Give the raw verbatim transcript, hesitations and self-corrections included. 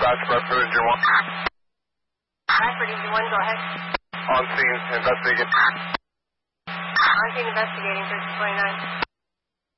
dispatch, Bradford Engine one. Bradford Engine one, go ahead. On scene, investigating. On scene investigating, thirteen twenty-nine.